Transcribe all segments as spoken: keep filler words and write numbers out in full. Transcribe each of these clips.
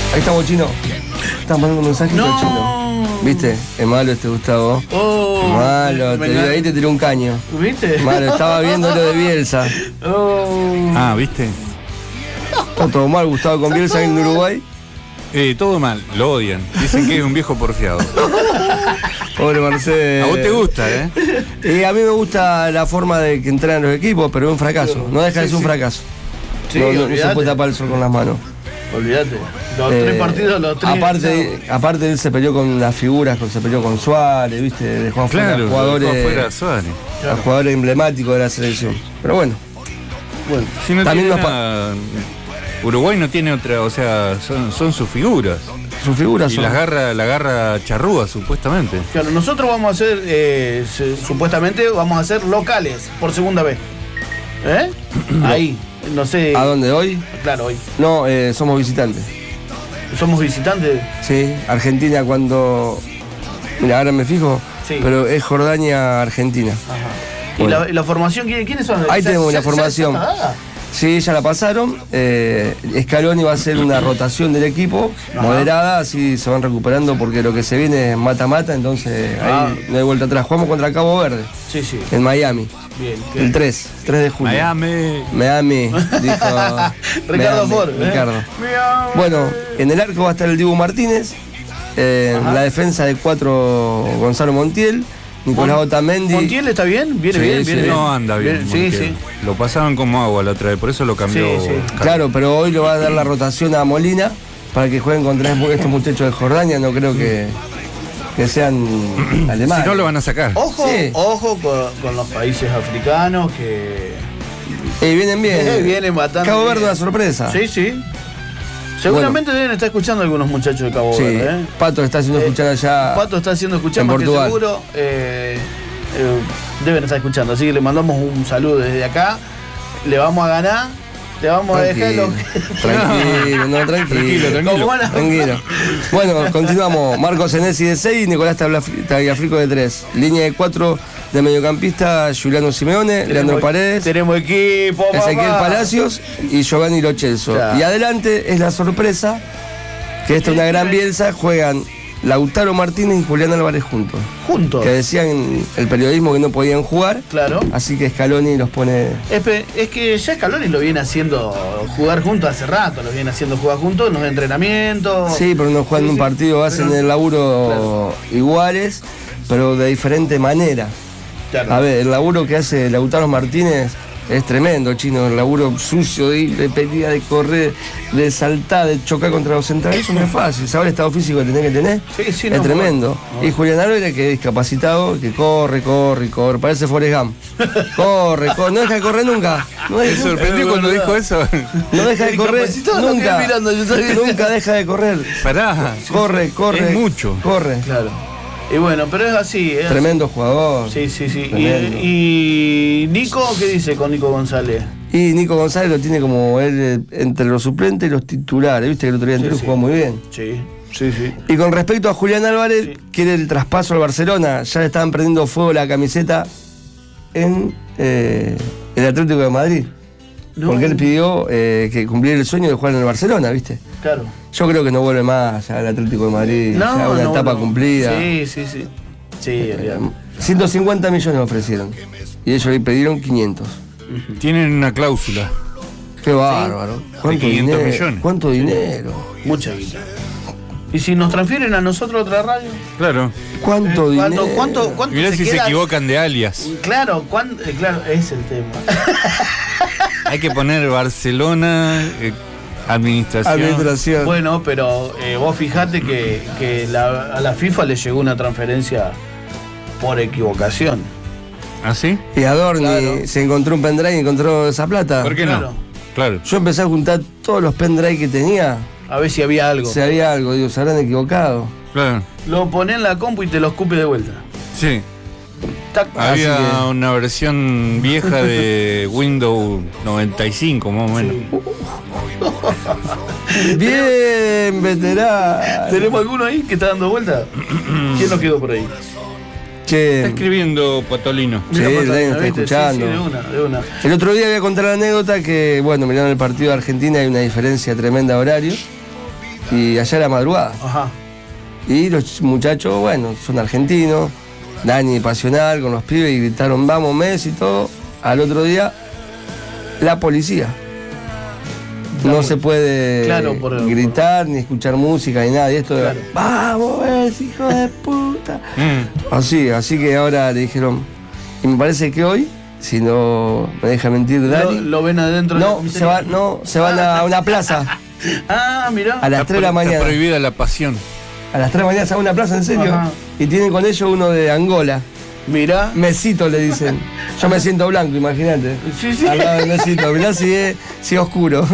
Ahí estamos, Chino. Estás mandando un mensajito, no. Chino. ¿Viste? Es malo este Gustavo. Oh, es malo, te, ahí te tiró un caño. ¿Viste? Malo, estaba viendo lo de Bielsa. Oh. Ah, ¿viste? Está todo mal, Gustavo, con Bielsa en Uruguay. Eh, todo mal, lo odian. Dicen que es un viejo porfiado. Pobre Marcelo. A vos te gusta, ¿eh? Y a mí me gusta la forma de que entrenan los equipos, pero es un fracaso. No deja de ser un fracaso. Sí, no, no, no se puede tapar el sol con las manos. Olvídate. Los eh, tres partidos, los tres. Aparte, aparte él se peleó con las figuras, se peleó con Suárez, ¿viste? Dejó afuera claro, a jugadores, dejó afuera a Suárez. A jugadores emblemáticos de la selección. Pero bueno. Bueno, si no también tiene nos nada, Uruguay no tiene otra, o sea, son, son sus figuras. Sus figuras y son. las garra, la garra charrúa, supuestamente. Claro, nosotros vamos a hacer, eh, se, supuestamente, vamos a hacer locales por segunda vez. ¿Eh? Ahí, no sé. ¿A dónde? ¿Hoy? Claro, hoy. No, eh, somos visitantes. ¿Somos visitantes? Sí, Argentina cuando... Mira, ahora me fijo, sí. Pero es Jordania-Argentina. Ajá. Bueno. ¿Y la, la formación? ¿Quiénes son? Ahí ¿Ya, tenemos ya, la formación. Ya, ya sí, ya la pasaron. Eh, Scaloni va a hacer una rotación del equipo, ajá, moderada, así se van recuperando porque lo que se viene es mata-mata, entonces ah. ahí no hay vuelta atrás. Jugamos contra Cabo Verde, sí, sí. en Miami. Bien, el tres, tres de julio. Miami. Miami, dijo Ricardo Ford. Ricardo. ¿Eh? Bueno, en el arco va a estar el Dibu Martínez, eh, la defensa de cuatro Gonzalo Montiel, Nicolás Otamendi. ¿Montiel está bien? ¿Viene sí, bien? Sí. ¿Viene no anda bien. bien sí, sí. Lo pasaban como agua la otra vez, por eso lo cambió. Sí, sí. Claro, pero hoy le va a dar la rotación a Molina para que jueguen contra estos muchachos de Jordania, no creo que... que sean alemanes. Si no, lo van a sacar. Ojo, sí. ojo con, con los países africanos que... Eh, vienen bien. Eh, vienen bastante Cabo Verde bien. una sorpresa. Sí, sí. Seguramente bueno. deben estar escuchando algunos muchachos de Cabo sí. Verde. ¿eh? Pato está haciendo eh, escuchar allá. Pato está haciendo escuchar en más Portugal. que seguro. Eh, eh, deben estar escuchando. Así que le mandamos un saludo desde acá. Le vamos a ganar. Te vamos tranquilo, a dejar los... Tranquilo, no, tranquilo, tranquilo, tranquilo. Bueno, continuamos. Marcos Senesi de seis, Nicolás Tagliafico de tres. Línea de cuatro de mediocampista, Juliano Simeone, tenemos, Leandro Paredes. Tenemos equipo, Ezequiel papá. Palacios y Giovanni Lo Celso. Ya. Y adelante es la sorpresa, que esta es una gran Bielsa, juegan Lautaro Martínez y Julián Álvarez juntos. Juntos. Que decían en el periodismo que no podían jugar. Claro. Así que Scaloni los pone. Es, es que ya Scaloni lo viene haciendo jugar juntos hace rato, lo viene haciendo jugar juntos en los entrenamientos. Sí, pero no juegan sí, un partido, sí, hacen pero, el laburo claro. iguales, pero de diferente manera. Claro. A ver, el laburo que hace Lautaro Martínez es tremendo, Chino, el laburo sucio de, de pedida, de correr, de saltar, de chocar contra los centrales, eso no es fácil. ¿Sabes el estado físico que tenés que tener? Sí, sí, es no, tremendo. No. Y Julián Álvarez, que es discapacitado, que corre, corre, corre, parece Forrest Gump. Corre, corre, no deja de correr nunca. No deja, Me sorprendió cuando dijo eso. No deja de correr nunca. Mirando, yo nunca deja de correr. Pará. Corre, corre. Es mucho. Corre. Claro. Y bueno, pero es así. Es Tremendo así. jugador. Sí, sí, sí. Y, y Nico, ¿qué dice con Nico González? Y Nico González lo tiene como él entre los suplentes y los titulares. Viste que el otro día entró y sí, jugó muy bien. Sí, sí, sí. Y con respecto a Julián Álvarez, sí. quiere el traspaso al Barcelona. Ya le estaban prendiendo fuego la camiseta en eh, el Atlético de Madrid. No. Porque él pidió eh, que cumpliera el sueño de jugar en el Barcelona, ¿viste? Claro. Yo creo que no vuelve más al Atlético de Madrid. No, ya una no, etapa no. cumplida. Sí, sí, sí. Sí, eh, ciento cincuenta millones ofrecieron. Y ellos le pidieron quinientos. Uh-huh. Tienen una cláusula. Qué bárbaro. ¿Sí? ¿Cuánto dinero? Millones. ¿Cuánto dinero? Mucha guita. ¿Y si nos transfieren a nosotros otra radio? Claro. ¿Cuánto eh, dinero? ¿Cuánto, cuánto Mirá se si queda? Se equivocan de alias. Claro, ¿cuánto? Eh, claro, es el tema. Hay que poner Barcelona, eh, administración. administración. Bueno, pero eh, vos fijate que, que la, a la FIFA le llegó una transferencia por equivocación. ¿Ah, sí? Y Adorni claro. se encontró un pendrive y encontró esa plata. ¿Por qué claro. no? Claro. Yo empecé a juntar todos los pendrive que tenía. A ver si había algo. Si había algo, digo, se habrán equivocado. Claro. Lo ponés en la compu y te lo escupe de vuelta. Sí. Tac. Había que... una versión vieja de Windows noventa y cinco, más o menos. Sí. Bien, veterano. ¿Tenemos alguno ahí que está dando vuelta? ¿Quién nos quedó por ahí? Che. Está escribiendo Patolino. Sí, Mira, Patolino está ¿viste? escuchando. Sí, sí, de una, de una. El otro día voy a contar la anécdota que, bueno, mirando el partido de Argentina hay una diferencia tremenda de horario. y allá era madrugada. Ajá. Y los muchachos, bueno, son argentinos, Dani pasional con los pibes y gritaron, vamos Messi y todo. Al otro día, la policía. No se puede claro, por, gritar, por... ni escuchar música, ni nada. Y esto claro. de, vamos Messi, hijo de puta. Mm. Así, así que ahora le dijeron, y me parece que hoy, si no me deja mentir Dani. ¿Lo, lo ven adentro no, de la se va, no, se van a una plaza. Ah, mirá. A las tres de la mañana. Está prohibida la pasión. A las tres de la mañana se va a una plaza, en serio. Ajá. Y tienen con ellos uno de Angola. Mirá. Mesito le dicen. Yo me siento blanco, imagínate. Sí, sí. Al lado del Mesito. Mirá si es, si es oscuro.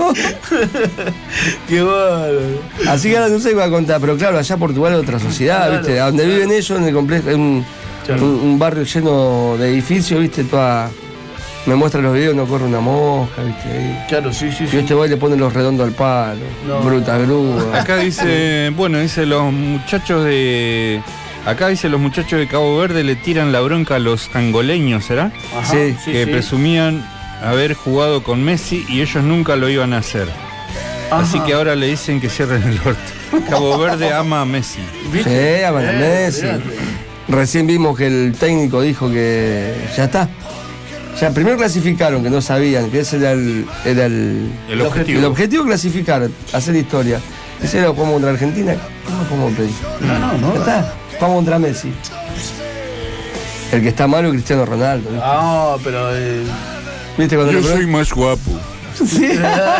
Qué bárbaro. Así que ahora no sé qué va a contar, pero claro, allá Portugal es otra sociedad, claro, ¿viste? A donde claro. viven ellos, en el complejo, en un, claro. un, un barrio lleno de edificios, ¿viste? Toda. Me muestra los videos, no corre una mosca, ¿viste? Ahí. Claro, sí, sí, Y sí. este boy le pone los redondos al palo. No. Bruta grúa. Acá dice, bueno, dice los muchachos de. Acá dice los muchachos de Cabo Verde le tiran la bronca a los angoleños, ¿será? Ajá, sí, sí, que sí. presumían haber jugado con Messi y ellos nunca lo iban a hacer. Ajá. Así que ahora le dicen que cierren el orto. Cabo Verde ama a Messi. Sí, aman a Messi. Recién vimos que el técnico dijo que ya está. Ya primero clasificaron, que no sabían, que ese era el, era el, el objetivo. El objetivo clasificar, hacer historia. Ese era jugamos contra Argentina, no podemos pedir. No, no, no. Ya está, jugamos contra Messi. El que está malo es Cristiano Ronaldo. ¿Viste? Ah, pero. Eh... ¿Viste cuando Yo soy más guapo. Sí. Es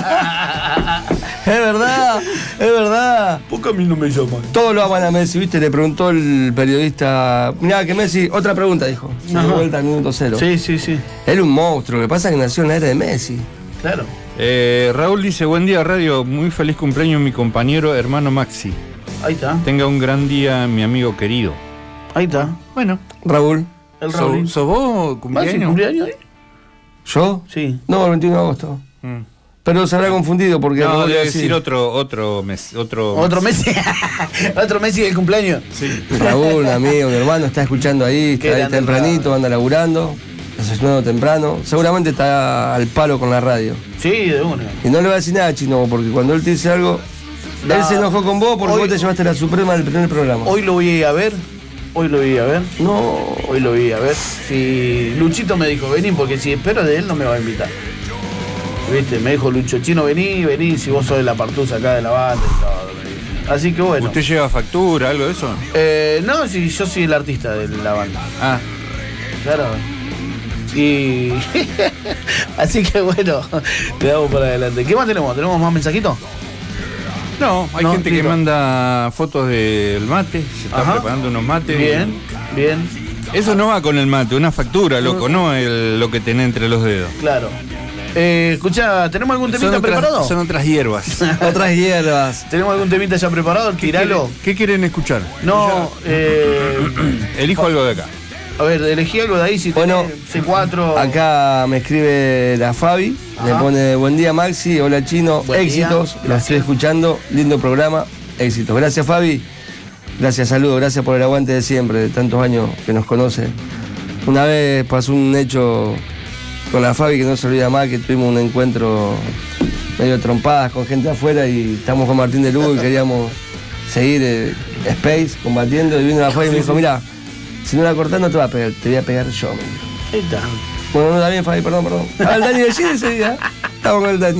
verdad, es verdad. ¿Por qué a mí no me llaman? Todos lo aman a Messi, ¿viste? Le preguntó el periodista. Mirá, que Messi, otra pregunta, dijo. Se dio vuelta al minuto cero. Sí, sí, sí. Era un monstruo, lo que pasa es que nació en la era de Messi. Claro. Eh, Raúl dice, buen día radio, muy feliz cumpleaños mi compañero hermano Maxi. Ahí está. Tenga un gran día mi amigo querido. Ahí está. Bueno. Raúl. El Raúl. ¿Sos vos cumpleaños? ¿Cumpleaños? ¿Yo? Sí. No, el veintiuno de agosto. Mm. Pero se habrá confundido porque... No, debe decir otro, otro mes. Otro, ¿Otro Messi? ¿Otro Messi del cumpleaños? Sí. Raúl, un amigo, mi hermano, está escuchando ahí, está ahí tempranito, anda laburando, desayunando temprano. Seguramente está al palo con la radio. Sí, de una. Y no le va a decir nada, Chino, porque cuando él te dice algo... No. Él se enojó con vos porque hoy, vos te llevaste la suprema del primer programa. Hoy lo voy a ir a ver. Hoy lo voy a ver. No. Hoy lo voy a ver. Si Luchito me dijo, vení, porque si espero de él no me va a invitar. ¿Viste? Me dijo Lucho, Chino, vení, vení, si vos sos de la partusa acá de la banda y todo. Así que bueno. ¿Usted lleva factura, algo de eso? Eh, no, si yo soy el artista de la banda. Ah. Claro. Y. Así que bueno, le damos para adelante. ¿Qué más tenemos? ¿Tenemos más mensajitos? No, hay no, gente listo. que manda fotos del mate, se están Ajá. preparando unos mates. Bien, bien. Eso no va con el mate, una factura, loco, no el, lo que tenés entre los dedos. Claro. Eh, escucha, ¿tenemos algún temita son otras, preparado? Son otras hierbas. Otras hierbas. ¿Tenemos algún temita ya preparado? Tiralo. ¿Qué, ¿Qué quieren escuchar? No, eh, elijo algo de acá. A ver, elegí algo de ahí, si bueno, C cuatro. Acá me escribe la Fabi, Ajá. me pone buen día Maxi, hola Chino, buen éxitos, día. La estoy escuchando, lindo programa, éxitos. Gracias Fabi, gracias, saludos, gracias por el aguante de siempre, de tantos años que nos conoce. Una vez pasó un hecho con la Fabi que no se olvida más, que tuvimos un encuentro medio trompadas con gente afuera y estamos con Martín de Lugo y queríamos seguir eh, Space combatiendo y vino la Fabi y me dijo, mirá, si no la cortás no te va a pegar, te voy a pegar yo. Ahí está. Bueno, no, está bien, Fabi, perdón, perdón. Ah, el Dani de Chile ese día. Estamos con el Dani.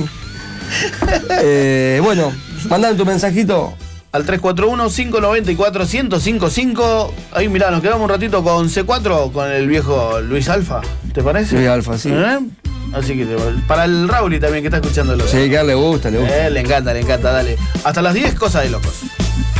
Eh, bueno, mandame tu mensajito. Al tres cuatro uno, cinco nueve cuatro, cero cero cinco cinco. Ahí mirá, nos quedamos un ratito con C cuatro, con el viejo Luis Alfa. ¿Te parece? Luis Alfa, sí. ¿Eh? Así que para el Rauli también que está escuchándolo. Sí, que a él le gusta, le gusta. Eh, le encanta, le encanta, dale. Hasta las diez, cosas de locos.